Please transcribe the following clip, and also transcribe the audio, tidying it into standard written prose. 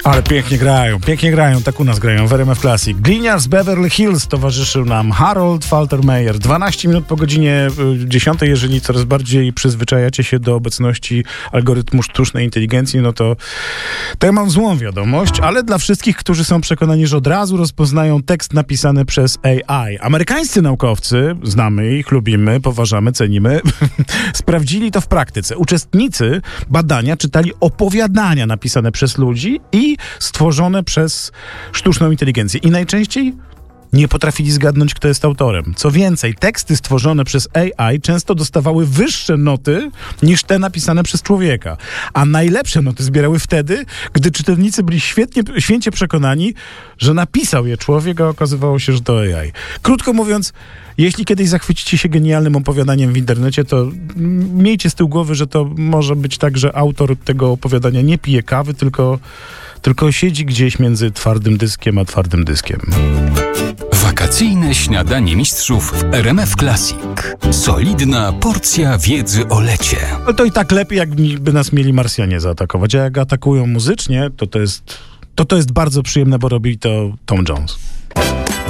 Ale pięknie grają, tak u nas grają w RMF Classic. Gliniarz z Beverly Hills towarzyszył nam Harold Faltermeyer. 12 minut po godzinie 10, jeżeli coraz bardziej przyzwyczajacie się do obecności algorytmu sztucznej inteligencji, no to ja mam złą wiadomość, ale dla wszystkich, którzy są przekonani, że od razu rozpoznają tekst napisany przez AI. Amerykańscy naukowcy, znamy ich, lubimy, poważamy, cenimy, sprawdzili to w praktyce. Uczestnicy badania czytali opowiadania napisane przez ludzi i stworzone przez sztuczną inteligencję. I najczęściej nie potrafili zgadnąć, kto jest autorem. Co więcej, teksty stworzone przez AI często dostawały wyższe noty niż te napisane przez człowieka. A najlepsze noty zbierały wtedy, gdy czytelnicy byli święcie przekonani, że napisał je człowiek, a okazywało się, że to AI. Krótko mówiąc, jeśli kiedyś zachwycicie się genialnym opowiadaniem w internecie, to miejcie z tyłu głowy, że to może być tak, że autor tego opowiadania nie pije kawy, tylko siedzi gdzieś między twardym dyskiem a twardym dyskiem. Wakacyjne śniadanie mistrzów w RMF Classic. Solidna porcja wiedzy o lecie. Ale to i tak lepiej, jakby nas mieli Marsjanie zaatakować. A jak atakują muzycznie, to jest bardzo przyjemne, bo robi to Tom Jones.